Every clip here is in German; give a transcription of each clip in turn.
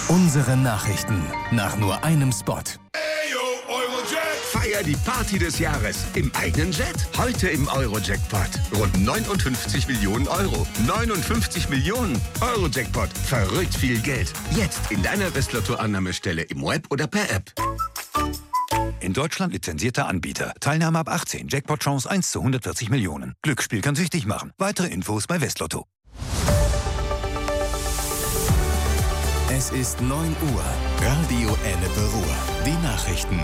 Unsere Nachrichten nach nur einem Spot. Feier die Party des Jahres im eigenen Jet. Heute im Euro-Jackpot. Rund 59 Millionen Euro. 59 Millionen Euro-Jackpot. Verrückt viel Geld. Jetzt in deiner Westlotto-Annahmestelle im Web oder per App. In Deutschland lizenzierter Anbieter. Teilnahme ab 18. Jackpot-Chance 1 zu 140 Millionen. Glücksspiel kann süchtig machen. Weitere Infos bei Westlotto. Es ist 9 Uhr. Radio Ennepe Ruhr. Die Nachrichten.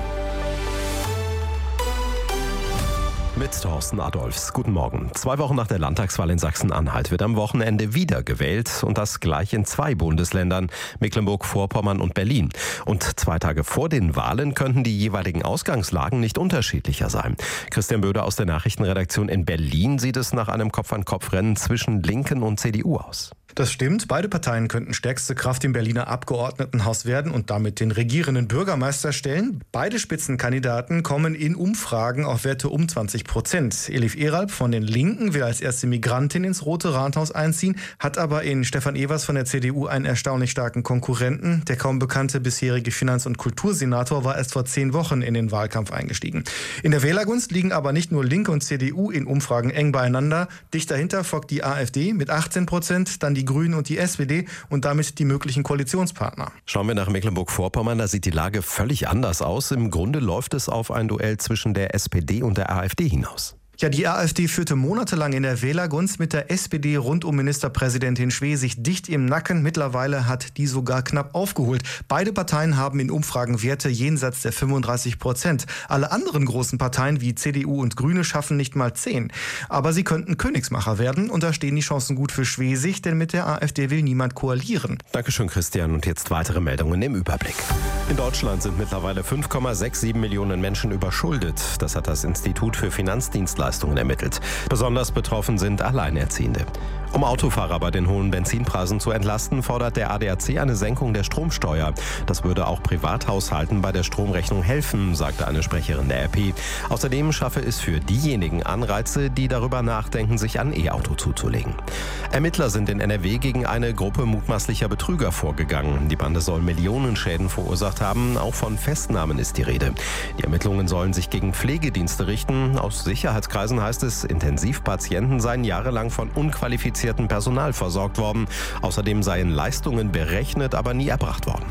Mit Thorsten Adolfs. Guten Morgen. 2 Wochen nach der Landtagswahl in Sachsen-Anhalt wird am Wochenende wieder gewählt und das gleich in 2 Bundesländern, Mecklenburg-Vorpommern und Berlin. Und 2 Tage vor den Wahlen könnten die jeweiligen Ausgangslagen nicht unterschiedlicher sein. Christian Böder aus der Nachrichtenredaktion in Berlin sieht es nach einem Kopf-an-Kopf-Rennen zwischen Linken und CDU aus. Das stimmt. Beide Parteien könnten stärkste Kraft im Berliner Abgeordnetenhaus werden und damit den regierenden Bürgermeister stellen. Beide Spitzenkandidaten kommen in Umfragen auf Werte um 20%. Elif Eralp von den Linken will als erste Migrantin ins Rote Rathaus einziehen, hat aber in Stefan Evers von der CDU einen erstaunlich starken Konkurrenten. Der kaum bekannte bisherige Finanz- und Kultursenator war erst vor 10 Wochen in den Wahlkampf eingestiegen. In der Wählergunst liegen aber nicht nur Linke und CDU in Umfragen eng beieinander. Dicht dahinter folgt die AfD mit 18%, dann die Grünen und die SPD und damit die möglichen Koalitionspartner. Schauen wir nach Mecklenburg-Vorpommern, da sieht die Lage völlig anders aus. Im Grunde läuft es auf ein Duell zwischen der SPD und der AfD hinaus. Ja, die AfD führte monatelang in der Wählergunst mit der SPD rund um Ministerpräsidentin Schwesig dicht im Nacken. Mittlerweile hat die sogar knapp aufgeholt. Beide Parteien haben in Umfragen Werte jenseits der 35%. Alle anderen großen Parteien wie CDU und Grüne schaffen nicht mal 10. Aber sie könnten Königsmacher werden und da stehen die Chancen gut für Schwesig, denn mit der AfD will niemand koalieren. Dankeschön, Christian. Und jetzt weitere Meldungen im Überblick. In Deutschland sind mittlerweile 5,67 Millionen Menschen überschuldet. Das hat das Institut für Finanzdienstleistungen ermittelt. Besonders betroffen sind Alleinerziehende. Um Autofahrer bei den hohen Benzinpreisen zu entlasten, fordert der ADAC eine Senkung der Stromsteuer. Das würde auch Privathaushalten bei der Stromrechnung helfen, sagte eine Sprecherin der RP. Außerdem schaffe es für diejenigen Anreize, die darüber nachdenken, sich ein E-Auto zuzulegen. Ermittler sind in NRW gegen eine Gruppe mutmaßlicher Betrüger vorgegangen. Die Bande soll Millionenschäden verursacht haben. Auch von Festnahmen ist die Rede. Die Ermittlungen sollen sich gegen Pflegedienste richten. Aus Sicherheitskreisen heißt es, Intensivpatienten seien jahrelang von unqualifiziertem Personal versorgt worden. Außerdem seien Leistungen berechnet, aber nie erbracht worden.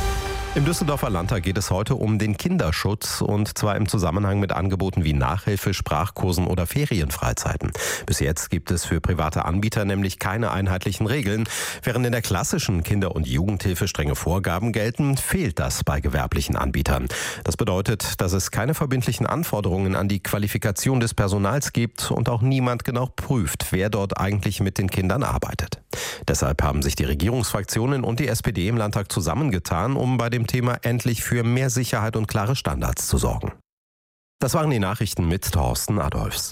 Im Düsseldorfer Landtag geht es heute um den Kinderschutz und zwar im Zusammenhang mit Angeboten wie Nachhilfe, Sprachkursen oder Ferienfreizeiten. Bis jetzt gibt es für private Anbieter nämlich keine einheitlichen Regeln. Während in der klassischen Kinder- und Jugendhilfe strenge Vorgaben gelten, fehlt das bei gewerblichen Anbietern. Das bedeutet, dass es keine verbindlichen Anforderungen an die Qualifikation des Personals gibt und auch niemand genau prüft, wer dort eigentlich mit den Kindern arbeitet. Deshalb haben sich die Regierungsfraktionen und die SPD im Landtag zusammengetan, um bei dem Thema endlich für mehr Sicherheit und klare Standards zu sorgen. Das waren die Nachrichten mit Thorsten Adolfs.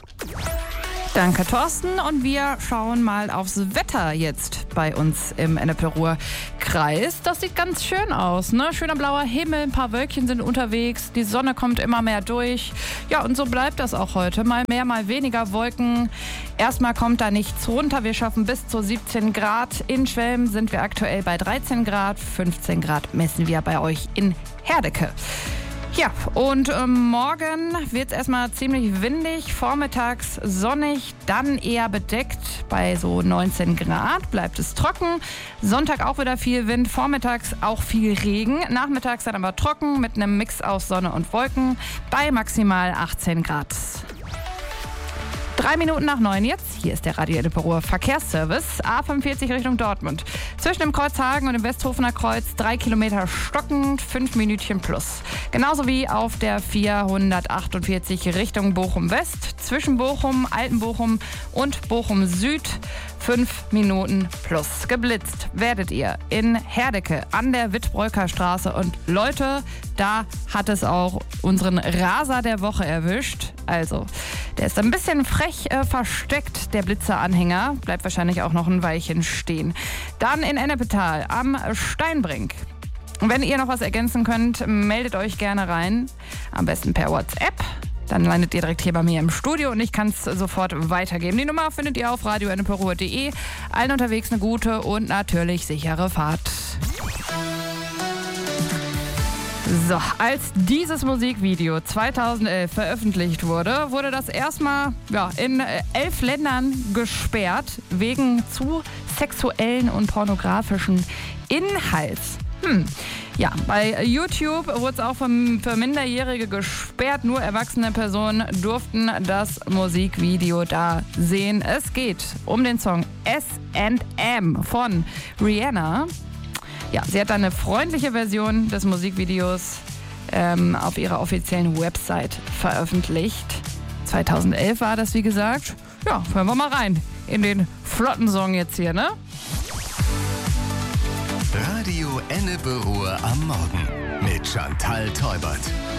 Danke, Thorsten. Und wir schauen mal aufs Wetter jetzt bei uns im Ennepe-Ruhr-Kreis. Das sieht ganz schön aus, ne? Schöner blauer Himmel, ein paar Wölkchen sind unterwegs, die Sonne kommt immer mehr durch. Ja, und so bleibt das auch heute. Mal mehr, mal weniger Wolken. Erstmal kommt da nichts runter. Wir schaffen bis zu 17 Grad. In Schwelm sind wir aktuell bei 13 Grad. 15 Grad messen wir bei euch in Herdecke. Ja, und morgen wird es erstmal ziemlich windig, vormittags sonnig, dann eher bedeckt bei so 19 Grad, bleibt es trocken. Sonntag auch wieder viel Wind, vormittags auch viel Regen, nachmittags dann aber trocken mit einem Mix aus Sonne und Wolken bei maximal 18 Grad. 3 Minuten nach 9 jetzt. Hier ist der Radio Ennepe-Ruhr Verkehrsservice. A45 Richtung Dortmund. Zwischen dem Kreuzhagen und dem Westhofener Kreuz 3 Kilometer stockend, 5 Minütchen plus. Genauso wie auf der 448 Richtung Bochum West. Zwischen Bochum, Altenbochum und Bochum Süd 5 Minuten plus. Geblitzt werdet ihr in Herdecke an der Wittbreuker Straße. Und Leute, da hat es auch unseren Raser der Woche erwischt. Also, der ist ein bisschen frech versteckt, der Blitzeranhänger. Bleibt wahrscheinlich auch noch ein Weilchen stehen. Dann in Ennepetal am Steinbrink. Wenn ihr noch was ergänzen könnt, meldet euch gerne rein. Am besten per WhatsApp. Dann landet ihr direkt hier bei mir im Studio und ich kann es sofort weitergeben. Die Nummer findet ihr auf radioenneperuhr.de. Allen unterwegs eine gute und natürlich sichere Fahrt. So, als dieses Musikvideo 2011 veröffentlicht wurde, wurde das erstmal in 11 Ländern gesperrt wegen zu sexuellen und pornografischen Inhalts. Ja, bei YouTube wurde es auch für Minderjährige gesperrt. Nur erwachsene Personen durften das Musikvideo da sehen. Es geht um den Song S&M von Rihanna. Ja, sie hat eine freundliche Version des Musikvideos auf ihrer offiziellen Website veröffentlicht. 2011 war das, wie gesagt. Ja, hören wir mal rein in den flotten Song jetzt hier, ne? Radio Ennepe Ruhr am Morgen mit Chantal Teubert.